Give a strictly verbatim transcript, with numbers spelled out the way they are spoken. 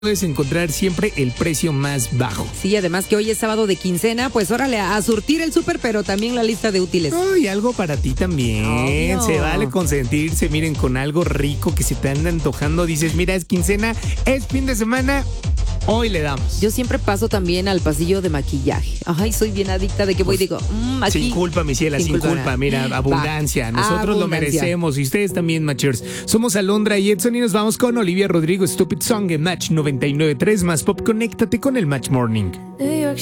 puedes encontrar siempre el precio más bajo. Sí, además que hoy es sábado de quincena, pues órale, a surtir el súper, pero también la lista de útiles. Ay, algo para ti también. Obvio. Se vale consentirse, miren, con algo rico que se te anda antojando. Dices, mira, es quincena, es fin de semana, hoy le damos. Yo siempre paso también al pasillo de maquillaje. Ay, soy bien adicta de que voy y digo, mmm, aquí. Sin culpa, mi ciela, sin, sin culpa. culpa. Mira, abundancia. Va. Nosotros abundancia. Lo merecemos. Y ustedes también, Matchers. Somos Alondra y Edson y nos vamos con Olivia Rodrigo, Stupid Song en Match noventa y nueve punto tres más Pop. Conéctate con el Match Morning.